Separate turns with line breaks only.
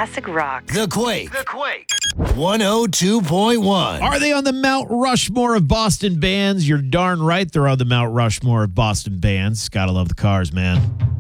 classic rock.
The Quake. 102.1.
Are they on the Mount Rushmore of Boston bands? You're darn right they're on the Mount Rushmore of Boston bands. Gotta love the Cars, man.